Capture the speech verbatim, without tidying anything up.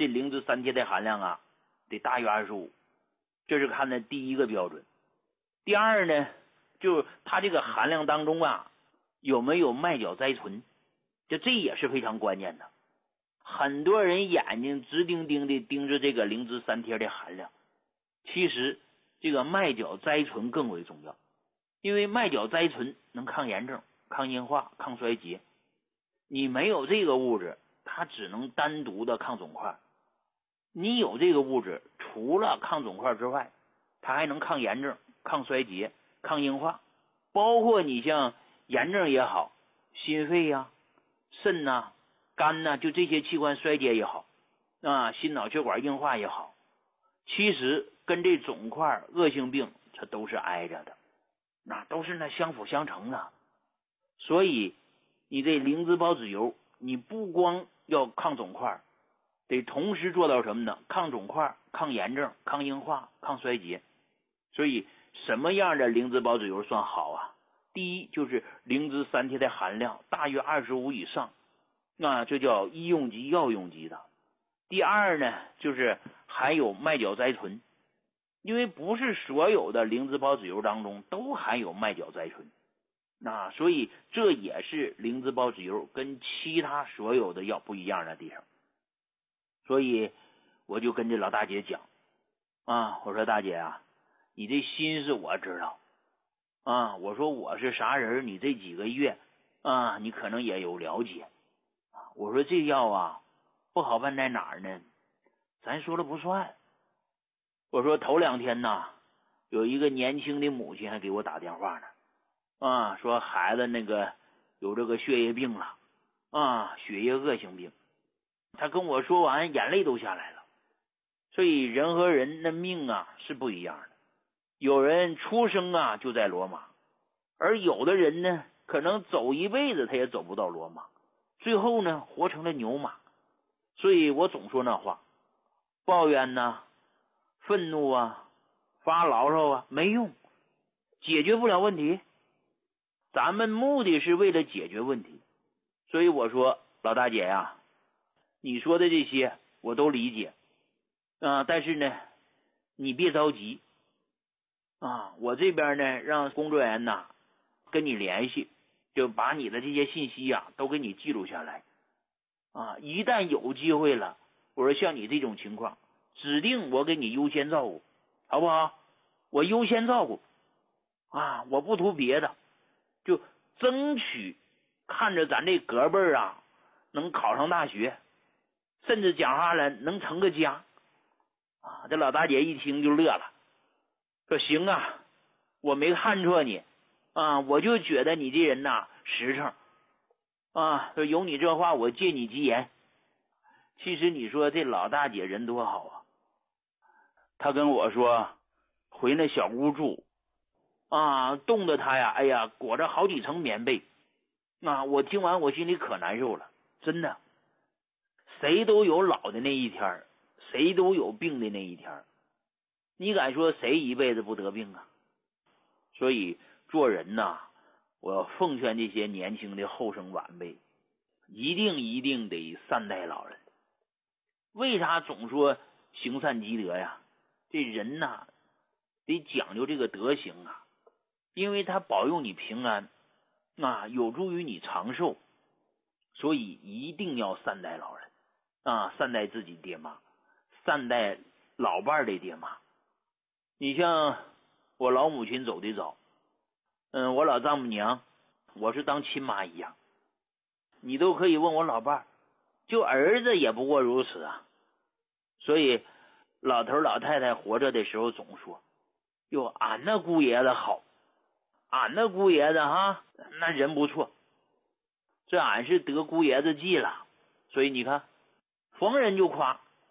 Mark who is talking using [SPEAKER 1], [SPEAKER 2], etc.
[SPEAKER 1] 这灵芝三贴的含量啊得大于二十五，这是看的第一个标准。第二呢，就它这个含量当中啊有没有麦角甾醇，就这也是非常关键的。很多人眼睛直盯盯的盯着这个灵芝三贴的含量，其实这个麦角甾醇更为重要，因为麦角甾醇能抗炎症、抗硬化、抗衰竭。你没有这个物质，它只能单独的抗肿块。你有这个物质，除了抗肿块之外，它还能抗炎症、抗衰竭、抗硬化，包括你像炎症也好，心肺呀、啊、肾呐、啊、肝呐、啊，就这些器官衰竭也好啊，心脑血管硬化也好，其实跟这肿块恶性病它都是挨着的，那都是那相辅相成的。所以你这灵芝孢子油，你不光要抗肿块，得同时做到什么呢？抗肿块、抗炎症、抗硬化、抗衰竭。所以什么样的灵芝孢子油算好啊？第一就是灵芝三贴的含量大于二十五以上，那这叫医用级、药用级的。第二呢，就是含有麦角甾醇，因为不是所有的灵芝孢子油当中都含有麦角甾醇，那所以这也是灵芝孢子油跟其他所有的药不一样的地方。所以我就跟这老大姐讲啊，我说大姐啊，你这心思我知道啊，我说我是啥人，你这几个月啊，你可能也有了解。我说这药啊不好办在哪儿呢？咱说了不算。我说头两天呢，有一个年轻的母亲还给我打电话呢，啊，说孩子那个有这个血液病了，啊，血液恶性病。他跟我说完，眼泪都下来了。所以人和人的命啊是不一样的，有人出生啊就在罗马，而有的人呢，可能走一辈子他也走不到罗马，最后呢活成了牛马。所以我总说那话，抱怨呐、愤怒啊、发牢骚啊没用，解决不了问题。咱们目的是为了解决问题。所以我说老大姐呀，你说的这些我都理解啊，但是呢你别着急啊，我这边呢让工作人员呐跟你联系，就把你的这些信息啊都给你记录下来啊，一旦有机会了，我说像你这种情况，指定我给你优先照顾，好不好？我优先照顾啊，我不图别的，就争取看着咱这隔辈儿啊能考上大学，甚至讲话了能成个家啊！这老大姐一听就乐了，说行啊，我没看错你啊，我就觉得你这人呐实诚啊，说有你这话我借你吉言。其实你说这老大姐人多好啊，她跟我说回那小屋住啊，冻得她呀，哎呀裹着好几层棉被啊，我听完我心里可难受了，真的。谁都有老的那一天，谁都有病的那一天，你敢说谁一辈子不得病啊？所以做人呐，我奉劝这些年轻的后生晚辈，一定一定得善待老人。为啥总说行善积德呀？这人呐得讲究这个德行啊，因为他保佑你平安啊，有助于你长寿，所以一定要善待老人啊，善待自己爹妈，善待老伴的爹妈。你像我老母亲走得早，嗯，我老丈母娘我是当亲妈一样，你都可以问我老伴儿，就儿子也不过如此啊。所以老头老太太活着的时候总说，哟，俺那姑爷子好，俺那姑爷子哈那人不错，这俺是得姑爷子记了。所以你看逢人就夸